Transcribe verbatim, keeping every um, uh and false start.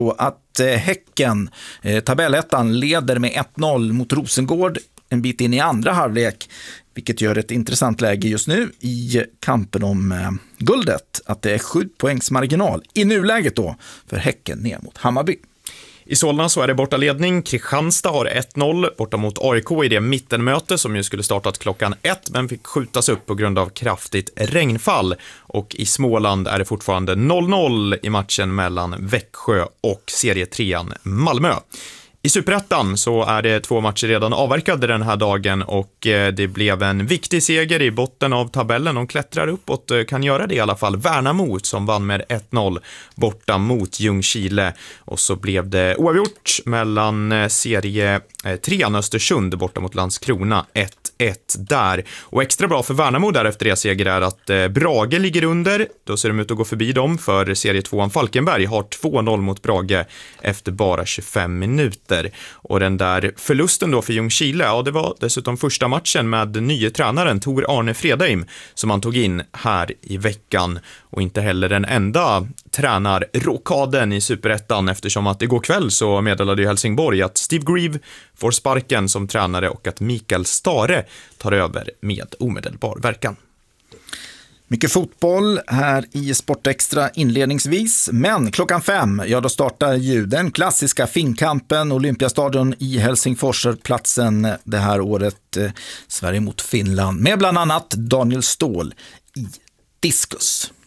Och att eh, Häcken, eh, tabellettan, leder med ett noll mot Rosengård en bit in i andra halvlek, vilket gör ett intressant läge just nu i kampen om eh, guldet. Att det är sju poängs marginal i nuläget då för Häcken ner mot Hammarby. I Solna så är det bortaledning. Kristianstad har ett noll borta mot A I K i det mittenmöte som ju skulle startat klockan ett men fick skjutas upp på grund av kraftigt regnfall. Och i Småland är det fortfarande noll noll i matchen mellan Växjö och serietrean Malmö. I Superettan så är det två matcher redan avverkade den här dagen och det blev en viktig seger i botten av tabellen. De klättrar uppåt, kan göra det i alla fall. Värnamo som vann med ett noll borta mot Ljungskile. Och så blev det oavgjort mellan serie trean Östersund borta mot Landskrona ett ett där. Och extra bra för Värnamo där efter det seger är att Brage ligger under. Då ser de ut att gå förbi dem, för serie tvåan Falkenberg har två noll mot Brage efter bara tjugofem minuter. Och den där förlusten då för Ljungskile, ja, det var dessutom första matchen med nye tränaren Tor Arne Fredheim som han tog in här i veckan. Och inte heller den enda tränarrokaden i Superettan, eftersom att igår kväll så meddelade ju Helsingborg att Steve Grieve får sparken som tränare och att Mikael Stare tar över med omedelbar verkan. Mycket fotboll här i Sportextra inledningsvis, men klockan fem, ja då startar ju den klassiska finkampen. Olympiastadion i Helsingfors är platsen det här året, eh, Sverige mot Finland, med bland annat Daniel Ståhl i diskus.